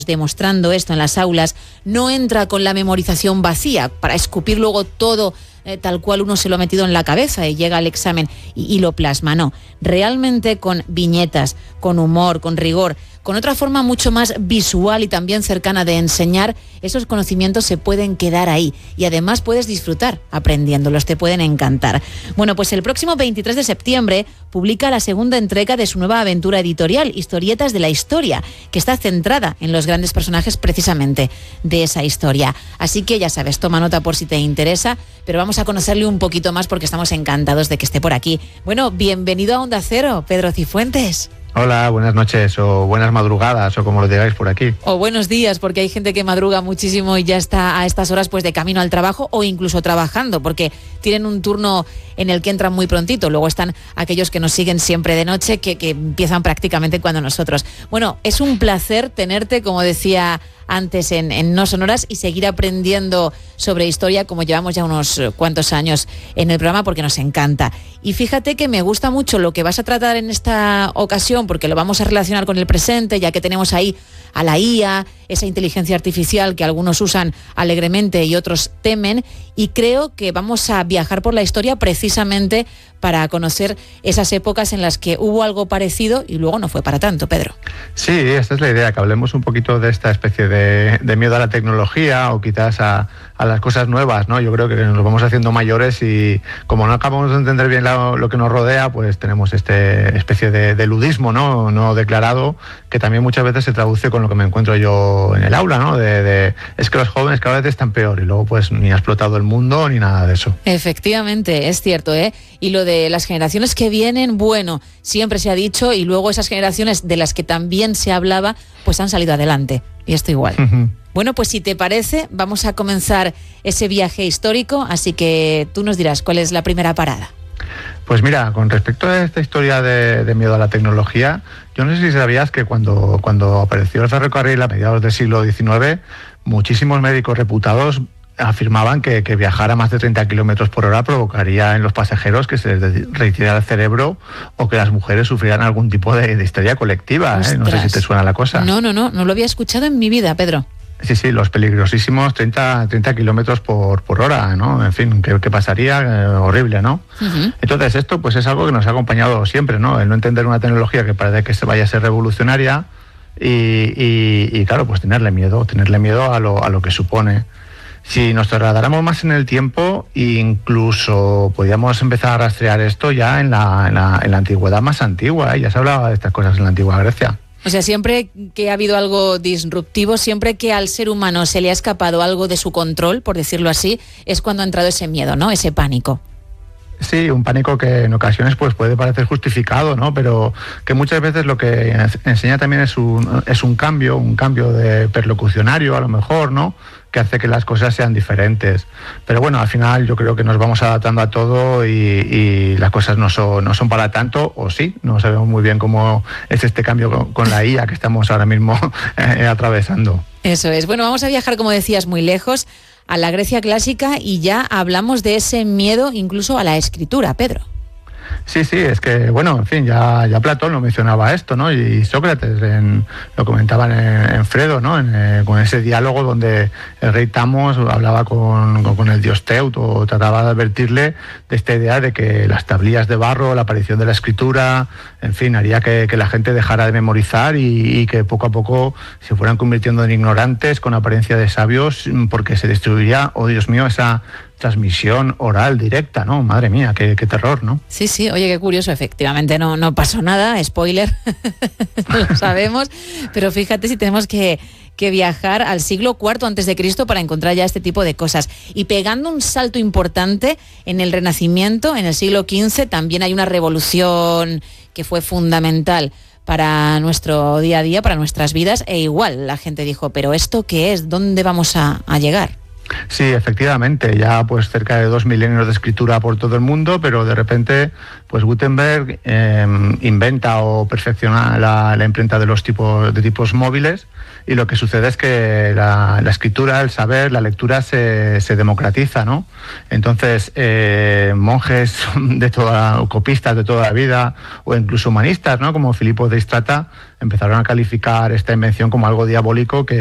demostrando esto en las aulas, no entra con la memorización vacía para escupir luego todo tal cual uno se lo ha metido en la cabeza y llega al examen y lo plasma. No, realmente con viñetas, con humor, con rigor, con otra forma mucho más visual y también cercana de enseñar, esos conocimientos se pueden quedar ahí y además puedes disfrutar aprendiéndolos, te pueden encantar. Bueno, pues el próximo 23 de septiembre publica la segunda entrega de su nueva aventura editorial, Historietas de la Historia, que está centrada en los grandes personajes precisamente de esa historia. Así que ya sabes, toma nota por si te interesa, pero vamos a conocerle un poquito más porque estamos encantados de que esté por aquí. Bueno, bienvenido a Onda Cero, Pedro Cifuentes. Hola, buenas noches o buenas madrugadas o como lo digáis por aquí. O buenos días, porque hay gente que madruga muchísimo y ya está a estas horas pues de camino al trabajo o incluso trabajando, porque tienen un turno en el que entran muy prontito. Luego están aquellos que nos siguen siempre de noche, que empiezan prácticamente cuando nosotros. Bueno, es un placer tenerte, como decía antes, en No Sonoras y seguir aprendiendo sobre historia como llevamos ya unos cuantos años en el programa, porque nos encanta. Y fíjate que me gusta mucho lo que vas a tratar en esta ocasión, porque lo vamos a relacionar con el presente, ya que tenemos ahí a la IA, esa inteligencia artificial que algunos usan alegremente y otros temen, y creo que vamos a viajar por la historia precisamente para conocer esas épocas en las que hubo algo parecido y luego no fue para tanto, Pedro. Sí, esta es la idea, que hablemos un poquito de esta especie de miedo a la tecnología o quizás a las cosas nuevas, ¿no? Yo creo que nos vamos haciendo mayores y como no acabamos de entender bien lo que nos rodea, pues tenemos esta especie de ludismo, ¿no? No declarado, que también muchas veces se traduce con lo que me encuentro yo en el aula, ¿no? Es que los jóvenes cada vez están peor y luego pues ni ha explotado el mundo ni nada de eso. Efectivamente, es cierto, ¿eh? Y lo de las generaciones que vienen, bueno, siempre se ha dicho, y luego esas generaciones de las que también se hablaba, pues han salido adelante. Y esto igual. Bueno, pues si te parece, vamos a comenzar ese viaje histórico, así que tú nos dirás cuál es la primera parada. Pues mira, con respecto a esta historia de miedo a la tecnología, yo no sé si sabías que cuando apareció el ferrocarril a mediados del siglo XIX, muchísimos médicos reputados afirmaban que viajar a más de 30 kilómetros por hora provocaría en los pasajeros que se les retirara el cerebro o que las mujeres sufrieran algún tipo de histeria colectiva. No sé si te suena la cosa. No lo había escuchado en mi vida, Pedro. Sí, los peligrosísimos 30 kilómetros por hora, ¿no? En fin, ¿qué pasaría? Horrible, ¿no? Uh-huh. Entonces esto pues es algo que nos ha acompañado siempre, ¿no? El no entender una tecnología que parece que se vaya a ser revolucionaria y claro, pues tenerle miedo a lo que supone. Si nos trasladáramos más en el tiempo, incluso podríamos empezar a rastrear esto ya en la antigüedad más antigua, ¿eh? Ya se hablaba de estas cosas en la antigua Grecia. O sea, siempre que ha habido algo disruptivo, siempre que al ser humano se le ha escapado algo de su control, por decirlo así, es cuando ha entrado ese miedo, ¿no? Ese pánico. Sí, un pánico que en ocasiones pues puede parecer justificado, ¿no? Pero que muchas veces lo que enseña también es un cambio de perlocucionario, a lo mejor, ¿no? Que hace que las cosas sean diferentes. Pero bueno, al final yo creo que nos vamos adaptando a todo y las cosas no son para tanto, o sí, no sabemos muy bien cómo es este cambio con la IA que estamos ahora mismo atravesando. Eso es. Bueno, vamos a viajar, como decías, muy lejos, a la Grecia clásica, y ya hablamos de ese miedo incluso a la escritura, Pedro. Sí, es que, bueno, en fin, ya Platón lo mencionaba esto, ¿no? Y Sócrates lo comentaban en Fredo, ¿no? Con ese diálogo donde el rey Tamos hablaba con el dios Teuto, trataba de advertirle de esta idea de que las tablillas de barro, la aparición de la escritura, en fin, haría que la gente dejara de memorizar y que poco a poco se fueran convirtiendo en ignorantes con apariencia de sabios, porque se destruiría, oh Dios mío, esa transmisión oral directa, ¿no? Madre mía, qué terror, ¿no? Sí, oye, qué curioso, efectivamente no pasó nada, spoiler, lo sabemos, pero fíjate si tenemos que viajar al siglo IV a.C. para encontrar ya este tipo de cosas. Y pegando un salto importante en el Renacimiento, en el siglo XV, también hay una revolución que fue fundamental para nuestro día a día, para nuestras vidas, e igual la gente dijo, ¿pero esto qué es? ¿Dónde vamos a llegar? Sí, efectivamente, ya pues cerca de 2 milenios de escritura por todo el mundo, pero de repente pues Gutenberg inventa o perfecciona la imprenta de los tipos móviles, y lo que sucede es que la escritura, el saber, la lectura se democratiza, ¿no? Entonces, monjes copistas de toda la vida, o incluso humanistas, ¿no?, como Filippo de Istrata, empezaron a calificar esta invención como algo diabólico que